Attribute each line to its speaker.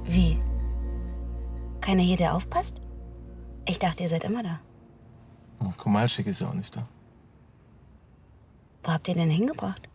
Speaker 1: Wie? Keiner hier, der aufpasst? Ich dachte, ihr seid immer da.
Speaker 2: Oh, Komalschik ist ja auch nicht da.
Speaker 1: Wo habt ihr den hingebracht?